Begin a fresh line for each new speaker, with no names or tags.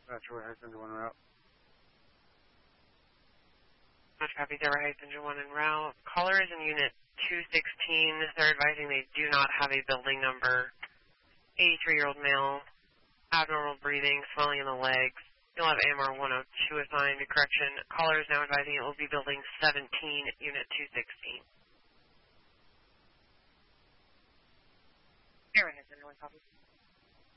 Not sure what has engine 1 route.
Much copy, Zebra Heights, engine 1 en route. Caller is in unit 216. They're advising they do not have a building number. 83-year-old male, abnormal breathing, swelling in the legs. You'll have AMR 102 assigned. Correction, caller is now advising it will be building 17, unit 216. Zebra Heights, engine 1 copy.